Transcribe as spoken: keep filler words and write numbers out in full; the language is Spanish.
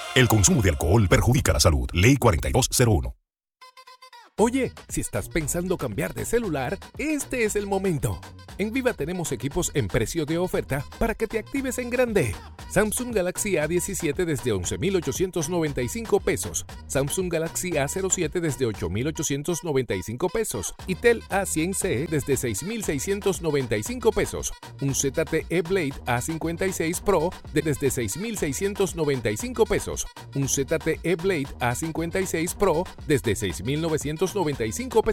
El consumo de alcohol perjudica la salud. Ley cuarenta y dos cero uno. Oye, si estás pensando cambiar de celular, este es el momento. En Viva tenemos equipos en precio de oferta para que te actives en grande. Samsung Galaxy A diecisiete desde once mil ochocientos noventa y cinco pesos. Samsung Galaxy A cero siete desde ocho mil ochocientos noventa y cinco pesos. Y Tel A cien C desde seis mil seiscientos noventa y cinco pesos. Un Z T E Blade A cincuenta y seis Pro de desde seis mil seiscientos noventa y cinco pesos. Un Z T E Blade A cincuenta y seis Pro desde seis mil novecientos noventa y cinco pesos.